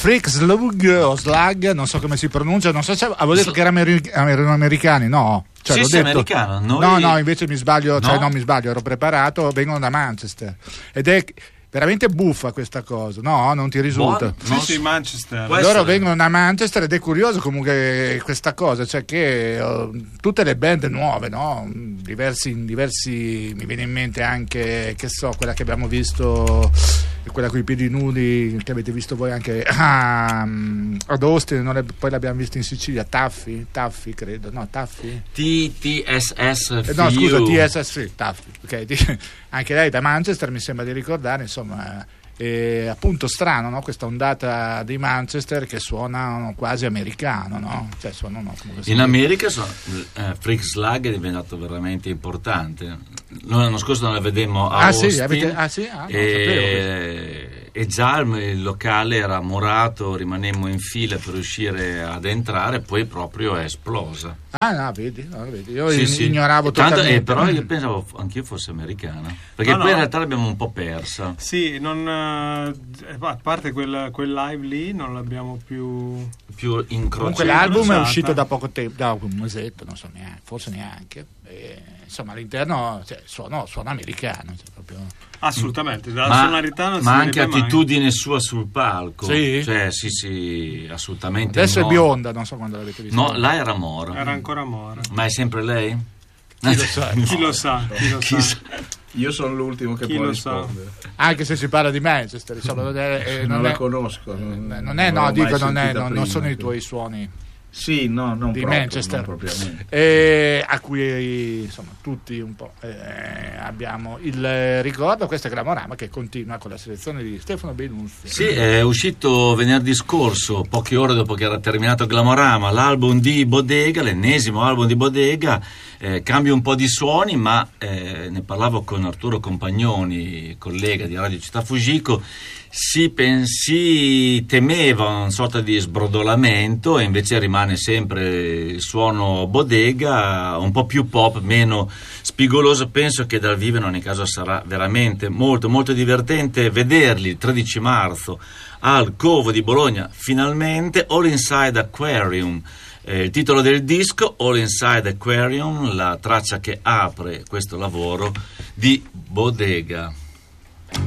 Freak Slug o Slug, non so come si pronuncia, non so se avevo detto che erano americani, no? Cioè, sì, l'ho sì, detto. Americano. No, invece mi sbaglio, No? non mi sbaglio, ero preparato, vengono da Manchester. Ed è veramente buffa questa cosa, no? Non ti risulta? Sì, Manchester. Loro vengono da Manchester ed è curioso comunque questa cosa, cioè che tutte le band nuove, no? Diversi, mi viene in mente anche, che so, quella che abbiamo visto, quella con i piedi nudi, che avete visto voi anche ad Austin, poi l'abbiamo vista in Sicilia, Taffy credo, no? Taffy? TSS no, scusa, TSS, sì, Taffy, ok. Anche lei da Manchester, mi sembra di ricordare, insomma, appunto strano, no? Questa ondata di Manchester che suonano quasi americano, no? Cioè suonano in America Freak Slug è diventato veramente importante. Noi l'anno scorso non la vedemmo a Austin, e già il locale era murato, rimanemmo in fila per riuscire ad entrare, poi proprio è esplosa. No, vedi. Io ignoravo totalmente. Però io pensavo anch'io fosse americana, perché poi in realtà l'abbiamo un po' persa. Sì, a parte quel live lì non l'abbiamo più incrociato. Comunque l'album è uscito da poco tempo, da un mesetto, non so neanche, forse neanche. Insomma, all'interno suona americano, cioè proprio. Assolutamente, dalla sonorità non si ma anche mai. attitudine sua sul palco. Sì? Cioè, sì, assolutamente. Adesso è bionda, non so quando l'avete vista. No, là era mora. Era ancora mora. Ma è sempre lei? Chi lo sa. Io sono l'ultimo che può rispondere. Anche se si parla di Manchester, insomma, non la conosco. Non sono i tuoi suoni. Sì, non di proprio, Manchester, non propriamente. A cui insomma tutti un po' abbiamo il ricordo. Questo è Glamorama che continua con la selezione di Stefano Benuzzi. Sì, è uscito venerdì scorso, poche ore dopo che era terminato Glamorama, l'album di Bodega, l'ennesimo album di Bodega. Cambia un po' di suoni, ma ne parlavo con Arturo Compagnoni, collega di Radio Città Fujiko. Si temeva una sorta di sbrodolamento e invece rimane sempre il suono Bodega, un po' più pop, meno spigoloso. Penso che dal vivo in ogni caso sarà veramente molto molto divertente vederli il 13 marzo al Covo di Bologna, finalmente. All Inside Aquarium, il titolo del disco, All Inside Aquarium, la traccia che apre questo lavoro di Bodega.